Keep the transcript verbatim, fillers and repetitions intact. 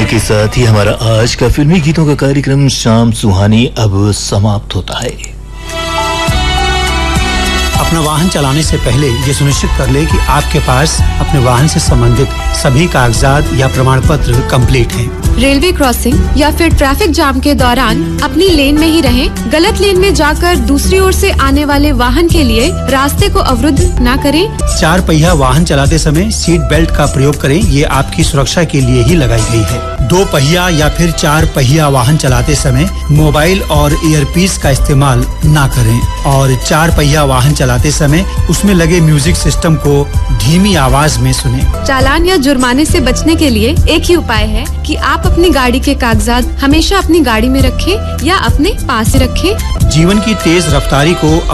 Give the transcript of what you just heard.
के साथ ही हमारा आज का फिल्मी गीतों का कार्यक्रम शाम सुहानी अब समाप्त होता है। अपना वाहन चलाने से पहले ये सुनिश्चित कर ले कि आपके पास अपने वाहन से संबंधित सभी कागजात या प्रमाण पत्र कंप्लीट हैं। रेलवे क्रॉसिंग या फिर ट्रैफिक जाम के दौरान अपनी लेन में ही रहें। गलत लेन में जाकर दूसरी ओर से आने वाले वाहन के लिए रास्ते को अवरुद्ध न करें। चार पहिया वाहन चलाते समय सीट बेल्ट का प्रयोग करें, ये आपकी सुरक्षा के लिए ही लगाई गई है। दो पहिया या फिर चार पहिया वाहन चलाते समय मोबाइल और ईयरपीस का इस्तेमाल न करें और चार पहिया वाहन चलाते समय उसमें लगे म्यूजिक सिस्टम को धीमी आवाज में सुने। चालान या जुर्माने से बचने के लिए एक ही उपाय है कि आप अपनी गाड़ी के कागजात हमेशा अपनी गाड़ी में रखें या अपने पास ही रखें। जीवन की तेज रफ्तारी को